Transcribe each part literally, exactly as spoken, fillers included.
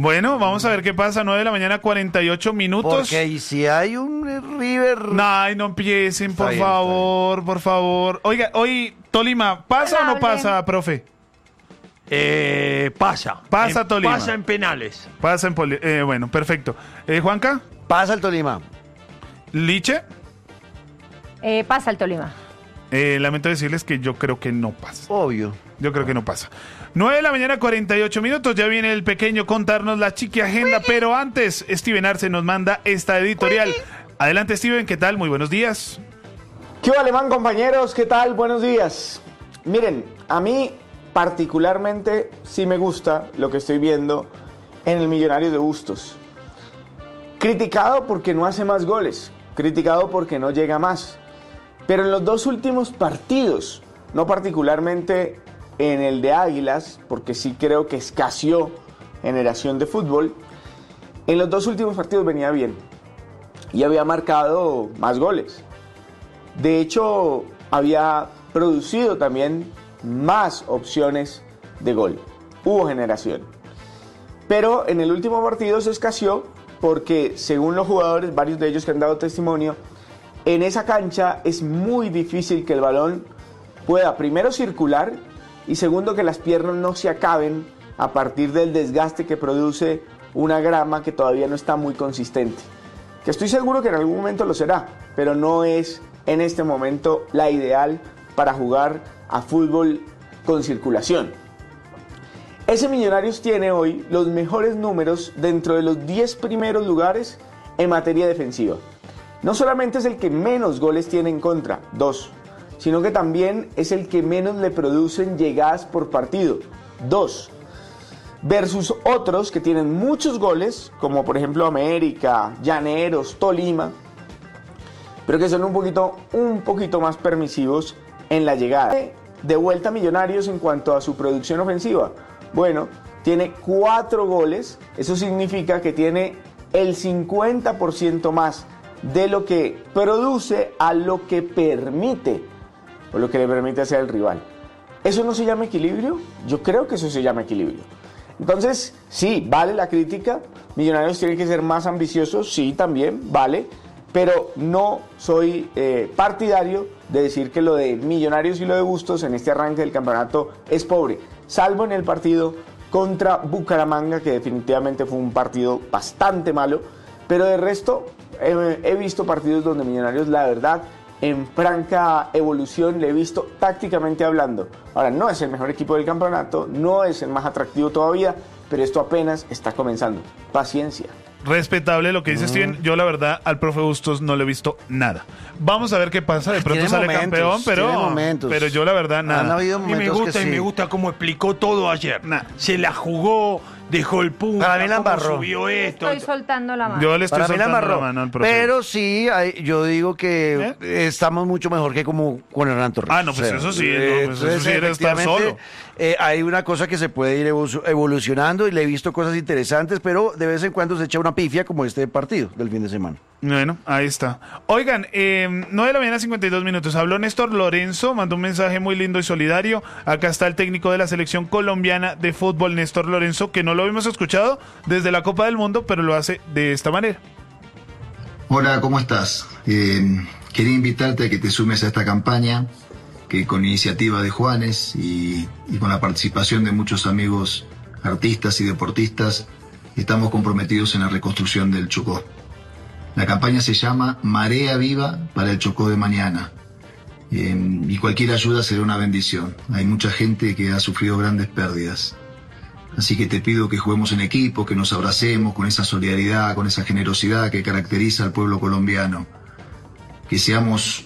Bueno, vamos a ver qué pasa. nueve de la mañana, cuarenta y ocho minutos. Porque y si hay un River... No, ay, no empiecen, por bien, favor, por favor. Oiga, hoy, Tolima, ¿pasa o no pasa, profe? Eh, pasa. Pasa en, Tolima. Pasa en penales. Pasa en poli... Eh, bueno, perfecto. Eh, Juanca. Pasa el Tolima. Liche. Eh, pasa el Tolima. Eh, lamento decirles que yo creo que no pasa. Obvio. Yo creo que no pasa. nueve de la mañana, cuarenta y ocho minutos. Ya viene el pequeño contarnos la chiqui agenda. Pero antes, Steven Arce nos manda esta editorial. Adelante, Steven, ¿qué tal? Muy buenos días. ¿Qué hola, alemán, compañeros? ¿Qué tal? Buenos días. Miren, a mí particularmente sí me gusta lo que estoy viendo en el Millonario de Bustos. Criticado porque no hace más goles. Criticado porque no llega más. Pero en los dos últimos partidos, no particularmente en el de Águilas, porque sí creo que escaseó generación de fútbol, en los dos últimos partidos venía bien y había marcado más goles. De hecho, había producido también más opciones de gol. Hubo generación. Pero en el último partido se escaseó porque, según los jugadores, varios de ellos que han dado testimonio, en esa cancha es muy difícil que el balón pueda primero circular y segundo que las piernas no se acaben a partir del desgaste que produce una grama que todavía no está muy consistente. Que estoy seguro que en algún momento lo será, pero no es en este momento la ideal para jugar a fútbol con circulación. Ese Millonarios tiene hoy los mejores números dentro de los diez primeros lugares en materia defensiva. No solamente es el que menos goles tiene en contra, dos, sino que también es el que menos le producen llegadas por partido, dos, versus otros que tienen muchos goles, como por ejemplo América, Llaneros, Tolima, pero que son un poquito, un poquito más permisivos en la llegada. De vuelta a Millonarios en cuanto a su producción ofensiva, bueno, tiene cuatro goles, eso significa que tiene el cincuenta por ciento más de lo que produce a lo que permite, o lo que le permite hacer el rival. ¿Eso no se llama equilibrio? Yo creo que eso se llama equilibrio. Entonces, sí, vale la crítica, Millonarios tienen que ser más ambiciosos, sí, también, vale, pero no soy eh, partidario de decir que lo de Millonarios y lo de Bustos en este arranque del campeonato es pobre, salvo en el partido contra Bucaramanga, que definitivamente fue un partido bastante malo, pero de resto he, he visto partidos donde Millonarios, la verdad, en franca evolución, le he visto tácticamente hablando. Ahora, no es el mejor equipo del campeonato, no es el más atractivo todavía, pero esto apenas está comenzando. Paciencia. Respetable lo que dice mm. Steven. Yo, la verdad, al profe Bustos no le he visto nada. Vamos a ver qué pasa. De pronto sale momentos, campeón, pero, pero yo, la verdad, nada. Han habido y me gusta, y sí. me gusta cómo explicó todo ayer. Nah. Se la jugó, dejó el punto, Para mí la cómo embarró. subió esto. Estoy soltando la mano. Yo le estoy Para mí la soltando la embarró. mano al profe. Pero sí, hay- yo digo que ¿Eh? estamos mucho mejor que como con Hernán Torres. Ah, no, pues eso sí, no, pues eso sí era estar efectivamente, solo. eh, hay una cosa que se puede ir evo- evolucionando y le he visto cosas interesantes, pero de vez en cuando se echa una pifia como este partido del fin de semana. Bueno, ahí está. Oigan, eh, nueve de la mañana, cincuenta y dos minutos. Habló Néstor Lorenzo, mandó un mensaje muy lindo y solidario. Acá está el técnico de la selección colombiana de fútbol, Néstor Lorenzo, que no lo habíamos escuchado desde la Copa del Mundo, pero lo hace de esta manera. Hola, ¿cómo estás? Eh, quería invitarte a que te sumes a esta campaña, que con iniciativa de Juanes y, y con la participación de muchos amigos artistas y deportistas, estamos comprometidos en la reconstrucción del Chocó. La campaña se llama Marea Viva para el Chocó de mañana. Eh, y cualquier ayuda será una bendición. Hay mucha gente que ha sufrido grandes pérdidas. Así que te pido que juguemos en equipo, que nos abracemos con esa solidaridad, con esa generosidad que caracteriza al pueblo colombiano. Que seamos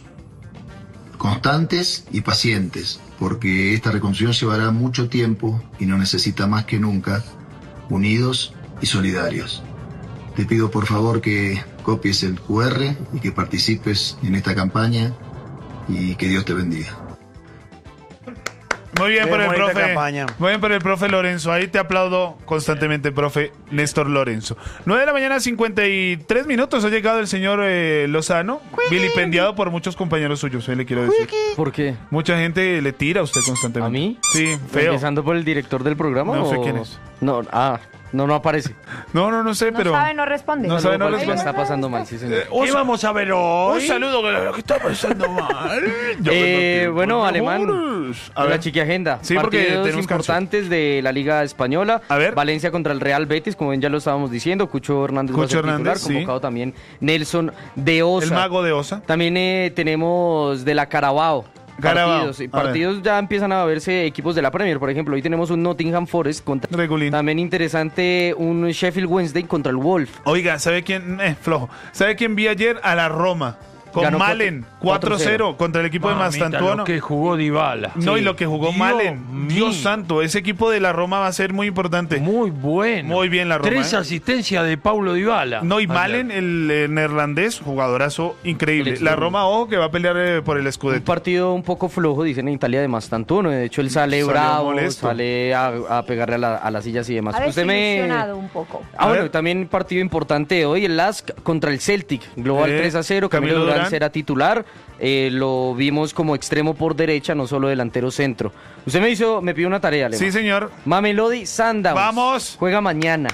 constantes y pacientes, porque esta reconstrucción llevará mucho tiempo y nos necesita más que nunca unidos y solidarios. Te pido por favor que copies el cu erre y que participes en esta campaña y que Dios te bendiga. Muy bien Qué por el bonita profe. campaña. Muy bien por el profe Lorenzo. Ahí te aplaudo constantemente, profe Néstor Lorenzo. nueve de la mañana, cincuenta y tres minutos. Ha llegado el señor eh, Lozano, vilipendiado por muchos compañeros suyos, eh, le quiero decir. ¿Por qué? Mucha gente le tira a usted constantemente. ¿A mí? Sí, feo. ¿Empezando por el director del programa? No sé o- quién es. No, ah, No, no aparece. No, no, no sé, No pero... sabe, no responde. No sabe, no Porque responde. está pasando mal, sí, señor. ¿Qué vamos a ver hoy? Un saludo, que que está pasando mal. Eh, bueno, alemán. A La ver. chiqui agenda. Sí, porque Partidos tenemos importantes de la Liga Española. A ver. Valencia contra el Real Betis, como bien ya lo estábamos diciendo. Cucho Hernández va a Cucho ser titular, Hernández, sí. convocado también Nelson de Osa. El mago de Osa. También eh, tenemos de la Carabao. Carabao, Partidos, y a ver. partidos ya empiezan a verse equipos de la Premier. Por ejemplo, hoy tenemos un Nottingham Forest contra. Regulín. También interesante un Sheffield Wednesday contra el Wolf. Oiga, ¿sabe quién? Eh, flojo. ¿Sabe quién vi ayer? A la Roma. Con Ganó Malen. cuatro cero contra el equipo de Mamita, Mastantuono. lo que jugó Dybala. No, Sí. y lo que jugó Dios Malen. Dios mío. santo. Ese equipo de la Roma va a ser muy importante. Muy bueno. Muy bien la Roma, Tres ¿eh? asistencias de Paulo Dybala. No, y Ayer. Malen, el, eh, neerlandés, jugadorazo increíble. El La extremo. Roma, ojo, que va a pelear eh, por el Un Scudetto. partido un poco flojo, dicen en Italia, de Mastantuono. De hecho, él sale Salió bravo, molesto. sale a, a pegarle a, la- a las sillas y demás. Ha Usted me... desilusionado un poco. Ah, A bueno, ver. también partido importante de hoy, el Lask contra el Celtic. Global Eh, tres a cero, Camilo, Camilo Durán Durán. será titular. Eh, lo vimos como extremo por derecha, no solo delantero centro. Usted me hizo, me pidió una tarea, Alemán. Sí, señor. Mamelodi Sundowns. Vamos. Juega mañana,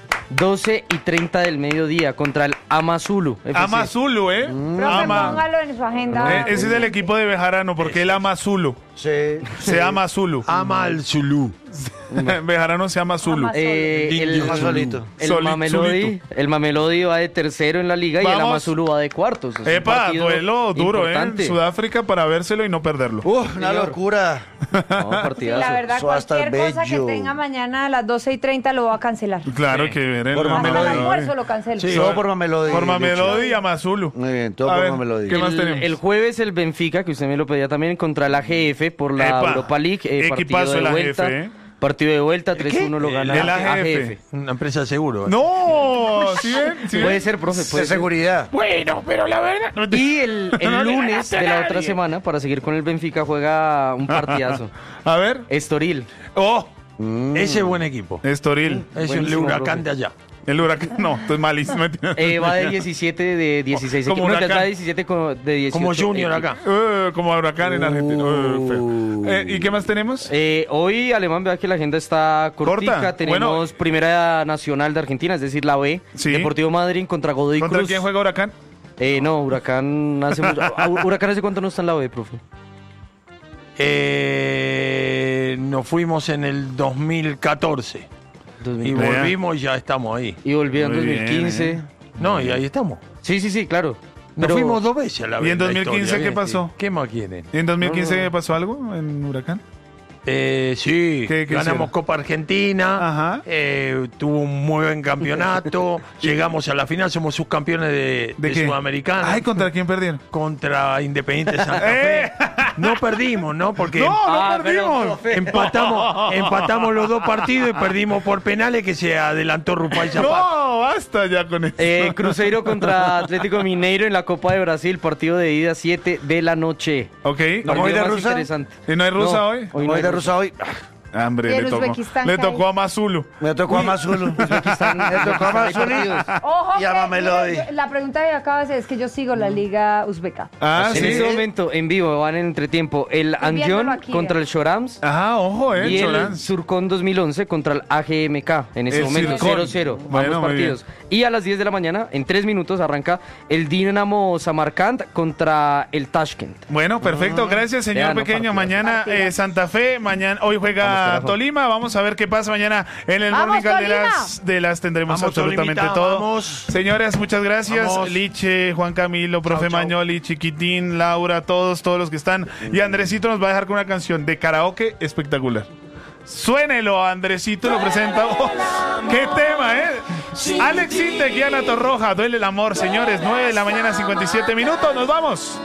doce y treinta del mediodía, contra el Amazulu. F C. Ama Zulu, ¿eh? Profe, Ama. póngalo en su agenda. Eh, ese es el equipo de Bejarano, porque él ama Zulu. Sí. Se ama Zulu. Ama al Zulu. Bejarano se ama Zulu. Ama Eh, Indio el, Más solito. el Soli- Mamelodi, Zulito. el Mamelodi va de tercero en la liga y el Vamos. Amazulu va de cuartos. Es un Epa, partido duelo duro, importante. ¿eh? Sudáfrica para vérselo y no perderlo. Uf, una Señor. locura. No, Sí, partidazo. la verdad, Eso va a estar cualquier cosa que bello. tenga mañana a las doce y treinta lo va a cancelar. Claro que ver el Por Hasta el Mamelodi. almuerzo lo cancelo. Sí. Todo por Mamelodi. Por Mamelodi Lucho. y ama Zulu. Muy bien, todo A por ver, Mamelodi. ¿qué más el, tenemos? el jueves el Benfica, que usted me lo pedía también, contra la G F por la Epa, Europa League. eh, partido equipazo de el A G F, vuelta. ¿eh? Partido de vuelta, tres uno lo gana El A G F. A G F. Una empresa de seguro. ¿eh? No, ¿sí ven? ¿Sí ven? Puede ser, profe, puede De ser. seguridad. Bueno, pero la verdad. Y el, el No le lunes ganaste a de la nadie. otra semana, para seguir con el Benfica, juega un partidazo. A ver. Estoril. Oh, Ese es buen equipo. Estoril. Es el Buenísimo, huracán profe. de allá. El huracán. No, esto es malísimo. Eh, va de diecisiete de dieciséis Como equipos. No, ya Huracán. está de diecisiete co- de dieciocho. Como Junior equipos. acá. Eh, como huracán en Argentina. Eh, feo. Uh. Eh, ¿Y qué más tenemos? Eh, hoy, Alemán, vea que la agenda está cortica. Corta. Tenemos Bueno. Primera Nacional de Argentina, es decir, la B. Sí. Deportivo Madrid contra Godoy ¿Contra Cruz. quién juega Huracán? Eh, no, Huracán hace mucho. Ah, ¿Huracán hace cuánto no está en la B, profe? Eh, nos fuimos en el dos mil catorce. dos mil Y quince. Vea. volvimos y ya estamos ahí. Y volvió en Muy dos bien, mil quince. eh. No, y ahí estamos. Sí, sí, sí, claro. Nos Pero- fuimos dos veces a la ¿Y en la dos mil quince historia. qué pasó? ¿Qué más quieren? ¿Y en dos mil quince pasó algo en Huracán? Eh, sí, ¿Qué- qué ganamos hicieron? Copa Argentina, Ajá. eh, tuvo un muy buen campeonato, llegamos a la final, somos subcampeones de, ¿De de qué? Sudamericana Ay, ¿contra quién perdieron? contra Independiente Santa Fe. ¡Eh! No perdimos, ¿no? Porque ¡No, no Ah, perdimos! pero, profe. empatamos, empatamos los dos partidos y perdimos por penales que se adelantó Rupay Zapata. No, basta ya con eso. Eh, Cruzeiro contra Atlético Mineiro en la Copa de Brasil, partido de ida siete de la noche. Ok. ¿Cómo Partido hoy de más rusa? interesante. ¿Y no hay rusa No, hoy? hoy no Hoy hay de rusa. rusa hoy. Hambre, ¿Y el le tocó. Uzbekistán Le qué hay? tocó a Mazulu. Me tocó a Mazulu. Uzbekistán- Me tocó a Uzbekistán hay Mazulu. partidos. Ojo, Y a que- Mamelodi. mire, la pregunta que acabo de hacer es que yo sigo la liga uzbeca. Ah, En sí. este momento, en vivo, van en entretiempo el Estoy viéndolo Angion aquí, contra vea. el Shorams Ajá, ojo, eh, y el Cholán. Surcon dos mil once contra el A G M K. En ese El momento, Surcon. cero cero. Bueno, Ambos muy bien. partidos. Y a las diez de la mañana, en tres minutos, arranca el Dinamo Samarkand contra el Tashkent. Bueno, perfecto. Gracias, señor Vean, no pequeño. partidas. Mañana eh, Santa Fe, mañana hoy Vamos, juega carajo. Tolima. Vamos a ver qué pasa mañana en el ¡Vamos, Morning Call de Tolima! las, de las tendremos Vamos, absolutamente Tolimita, todo. vamos. Señores, muchas gracias. Vamos. Liche, Juan Camilo, profe Chau, chau. Mañoli, Chiquitín, Laura, todos, todos los que están. Y Andresito nos va a dejar con una canción de karaoke espectacular. Suénelo, Andresito lo presenta. Oh, ¡qué tema, eh! Alex Intec y Ana Torroja, duele el amor, señores. nueve de la mañana, cincuenta y siete minutos. Nos vamos.